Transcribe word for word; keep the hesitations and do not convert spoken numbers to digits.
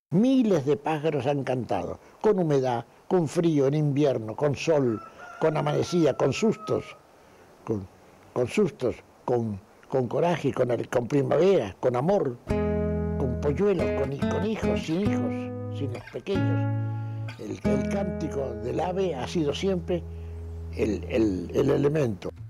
Miles de pájaros han cantado, con humedad, con frío en invierno, con sol, con amanecida, con sustos, con, con sustos, con, con coraje, con, con primavera, con amor, con polluelos, con, con hijos, sin hijos, sin los pequeños. El, el cántico del ave ha sido siempre el, el, el elemento.